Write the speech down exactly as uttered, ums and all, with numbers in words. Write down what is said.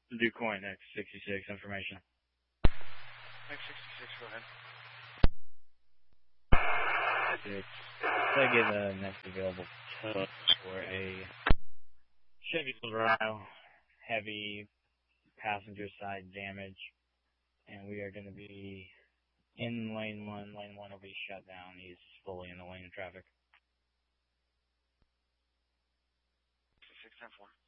DuCoin X sixty-six information. X sixty-six, go ahead. It's to get the next available tow for a Chevy Silverado, heavy passenger side damage, and we are going to be in lane one. Lane one will be shut down. He's fully in the lane of traffic. six ten four.